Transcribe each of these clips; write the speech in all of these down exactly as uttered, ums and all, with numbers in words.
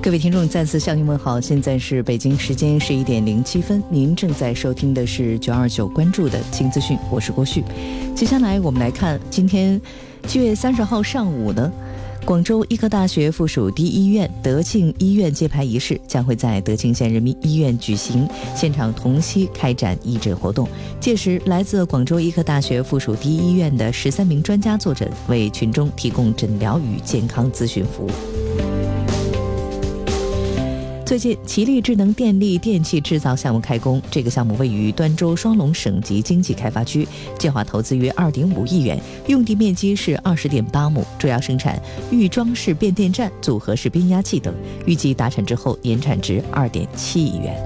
各位听众再次向您问好，现在是北京时间十一点零七分，您正在收听的是九二九关注的新资讯，我是郭旭。接下来我们来看今天七月三十号上午呢，广州医科大学附属第一医院德庆医院揭牌仪式将会在德庆县人民医院举行，现场同期开展义诊活动。届时，来自广州医科大学附属第一医院的十三名专家坐诊，为群众提供诊疗与健康咨询服务。最近，奇力智能电力电器制造项目开工。这个项目位于端州双龙省级经济开发区，计划投资约二点五亿元，用地面积是二十点八亩，主要生产预装式变电站、组合式变压器等，预计达产之后年产值二点七亿元。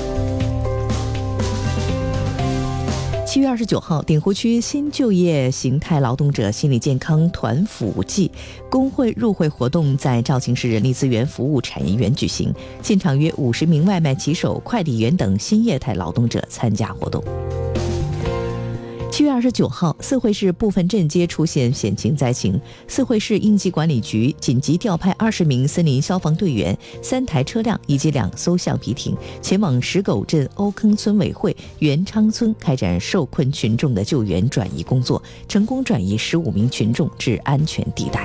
七月二十九号，鼎湖区新就业形态劳动者心理健康团辅季工会入会活动在肇庆市人力资源服务产业园举行，现场约五十名外卖骑手、快递员等新业态劳动者参加活动。七月二十九号，四惠市部分镇街出现险情灾情，四惠市应急管理局紧急调派二十名森林消防队员、三台车辆以及两艘橡皮艇，前往石狗镇欧坑村委会元昌村开展受困群众的救援转移工作，成功转移十五名群众至安全地带。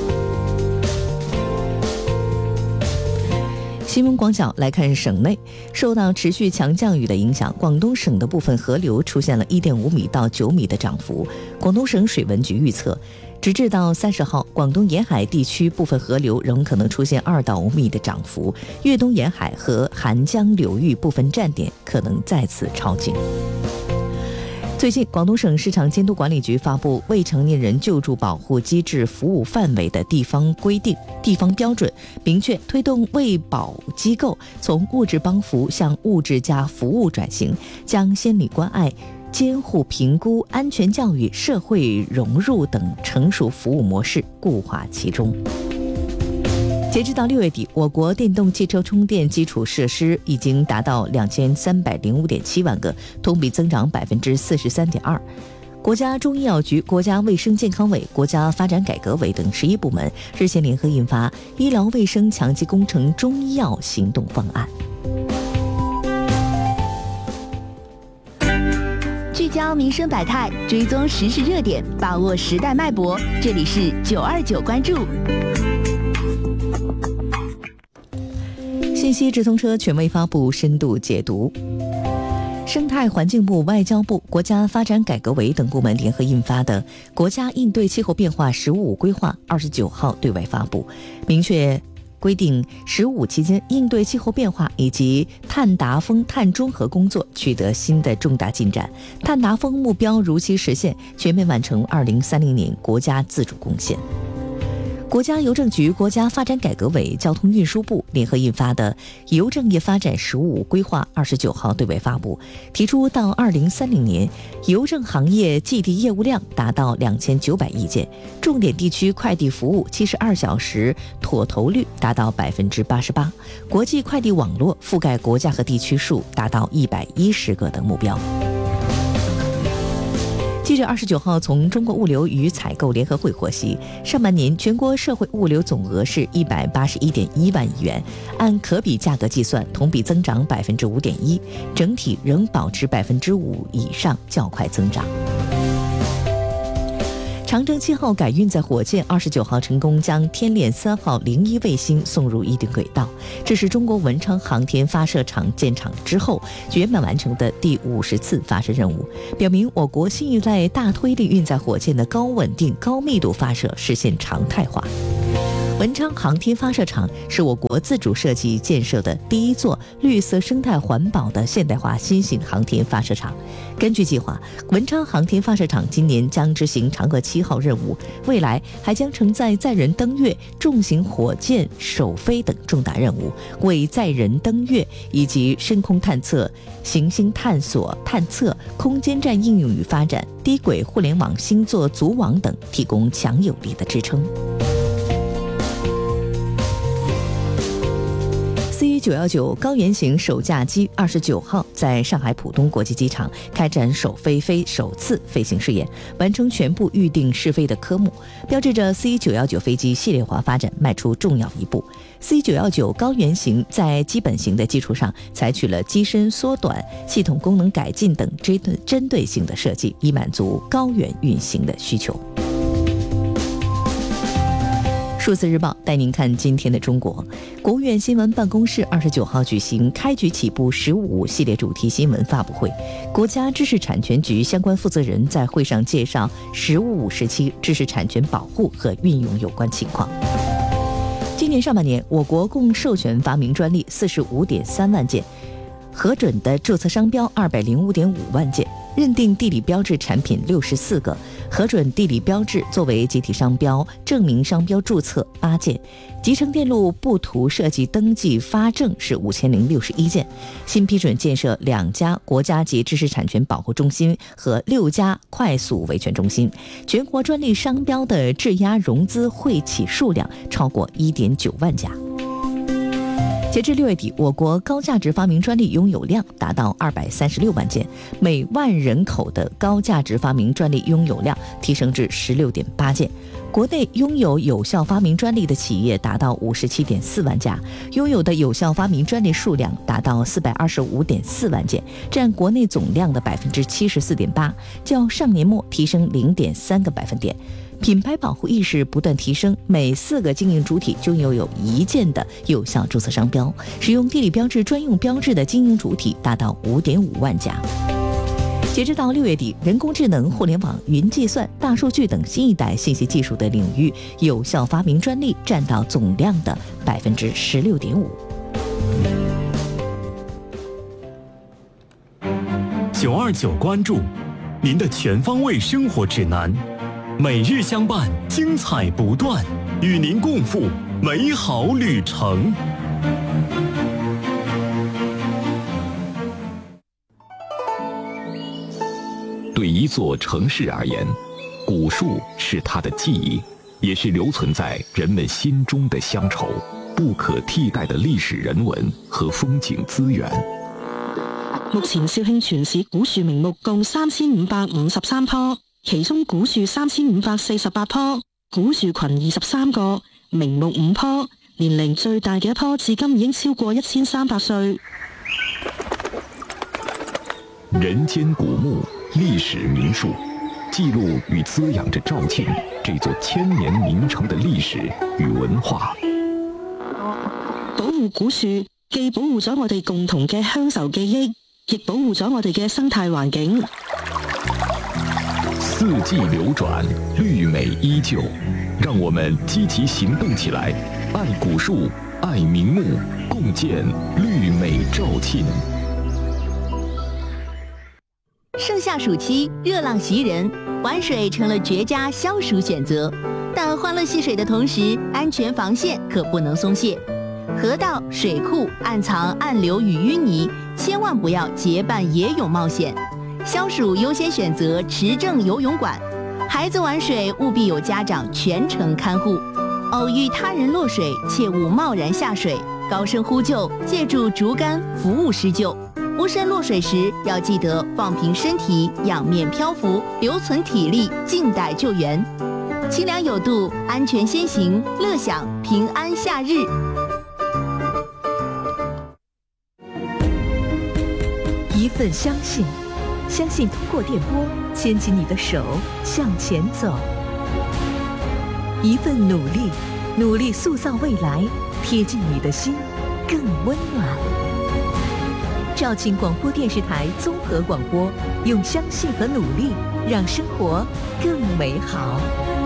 新闻广角来看省内，受到持续强降雨的影响，广东省的部分河流出现了 一点五米到九米的涨幅。广东省水文局预测，直至到三十号，广东沿海地区部分河流仍可能出现二到五米的涨幅，粤东沿海和韩江流域部分站点可能再次超警。最近，广东省市场监督管理局发布未成年人救助保护机制服务范围的地方规定、地方标准，明确推动卫保机构从物质帮扶向物质加服务转型，将心理关爱、监护评估、安全教育、社会融入等成熟服务模式固化其中。截至到六月底，我国电动汽车充电基础设施已经达到两千三百零五点七万个，同比增长百分之四十三点二。国家中医药局、国家卫生健康委、国家发展改革委等十一部门日前联合印发《医疗卫生强基工程中医药行动方案》。 聚焦民生百态，追踪时事热点，把握时代脉搏。这里是九二九关注。 信息直通车权威发布深度解读。生态环境部、外交部、国家发展改革委等部门联合印发的《国家应对气候变化“十五”规划》二十九号对外发布，明确规定“十五”期间应对气候变化以及碳达峰、碳中和工作取得新的重大进展，碳达峰目标如期实现，全面完成二零三零年国家自主贡献。国家邮政局、国家发展改革委、交通运输部联合印发的《邮政业发展“十五”规划》二十九号对外发布，提出到二零三零年，邮政行业寄递业务量达到两千九百亿件，重点地区快递服务七十二小时妥投率达到百分之八十八，国际快递网络覆盖国家和地区数达到一百一十个等目标。记者二十九号从中国物流与采购联合会获悉，上半年全国社会物流总额是一百八十一点一万亿元，按可比价格计算，同比增长百分之五点一，整体仍保持百分之五以上较快增长。长征七号改运载火箭二十九号成功将天链三号零一卫星送入一定轨道，这是中国文昌航天发射场建厂之后圆满完成的第五十次发射任务，表明我国新一代大推力运载火箭的高稳定、高密度发射实现常态化。文昌航天发射场是我国自主设计建设的第一座绿色生态环保的现代化新型航天发射场。根据计划，文昌航天发射场今年将执行嫦娥七号任务，未来还将承载载人登月、重型火箭首飞等重大任务，为载人登月以及深空探测、行星探索、探测、空间站应用与发展、低轨互联网星座组网等提供强有力的支撑。C C 九一九高原型首架机二十九号在上海浦东国际机场开展首飞飞首次飞行试验，完成全部预定试飞的科目，标志着 C 九一九飞机系列化发展迈出重要一步。C 九一九高原型在基本型的基础上，采取了机身缩短、系统功能改进等针对性的设计，以满足高原运行的需求。数字日报带您看今天的中国。国务院新闻办公室二十九号举行开局起步十五系列主题新闻发布会，国家知识产权局相关负责人在会上介绍“十五五”时期知识产权保护和运用有关情况。今年上半年，我国共授权发明专利四十五点三万件，核准的注册商标二百零五点五万件，认定地理标志产品六十四个，核准地理标志作为集体商标、证明商标注册八件，集成电路布图设计登记发证是五千零六十一件，新批准建设两家国家级知识产权保护中心和六家快速维权中心，全国专利商标的质押融资汇企数量超过一点九万家。截至六月底，我国高价值发明专利拥有量达到二百三十六万件，每万人口的高价值发明专利拥有量提升至十六点八件。国内拥有有效发明专利的企业达到五十七点四万家，拥有的有效发明专利数量达到四百二十五点四万件，占国内总量的百分之七十四点八，较上年末提升零点三个百分点。品牌保护意识不断提升，每四个经营主体就拥有一件的有效注册商标，使用地理标志专用标志的经营主体达到五点五万家。截至到六月底，人工智能、互联网、云计算、大数据等新一代信息技术的领域有效发明专利占到总量的百分之十六点五。 九二九关注您的全方位生活指南，每日相伴，精彩不断，与您共赴美好旅程。对一座城市而言，古树是它的记忆，也是留存在人们心中的乡愁，不可替代的历史人文和風景資源。 目前肇慶全市古樹名目共三千五百五十三棵，其中古樹三千五百四十八棵，古樹群二十三個，名木五棵，年齡最大嘅一棵至今已經超過一千三百歲。 人間古木，歷史名樹，記錄與滋養着肇慶這座千年名城的歷史與文化。 保護古樹，既保護咗我哋共同嘅鄉愁記憶，亦保護咗我哋嘅生態環境。 四季流轉，綠美依舊，讓我們積極行動起來，愛古樹，愛名木，共建綠美肇慶。 盛夏暑期，熱浪襲人，玩水成了絕佳消暑選擇。但歡樂戲水的同時，安全防線可不能鬆懈。河道、水庫暗藏暗流與淤泥，千萬不要結伴野泳冒險。消暑優先選擇持證游泳館，孩子玩水務必有家長全程看護。偶遇他人落水，切勿貿然下水，高聲呼救，借助竹竿服務施救。無身落水時，要記得放平身體，仰面漂浮，留存體力，靜待救援。清涼有度，安全先行，樂享平安夏日。 一份相信，相信通過電波牽起你的手向前走；一份努力，努力塑造未來，貼近你的心更溫暖。肇慶廣播電視台綜合廣播，用相信和努力，讓生活更美好。